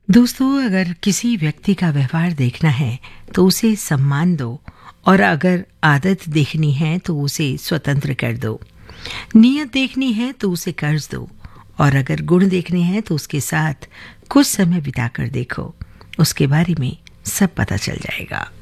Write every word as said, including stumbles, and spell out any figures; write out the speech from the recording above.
दोस्तों, अगर किसी व्यक्ति का व्यवहार देखना है तो उसे सम्मान दो, और अगर आदत देखनी है तो उसे स्वतंत्र कर दो। नीयत देखनी है तो उसे कर्ज दो, और अगर गुण देखने हैं तो उसके साथ कुछ समय बिताकर देखो। उसके बारे में सब पता चल जाएगा।